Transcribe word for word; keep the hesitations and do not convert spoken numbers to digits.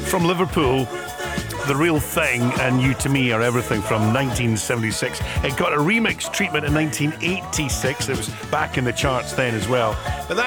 From Liverpool, The Real Thing and You To Me Are Everything from nineteen seventy-six. It got a remix treatment in nineteen eighty-six. It was back in the charts then as well. But that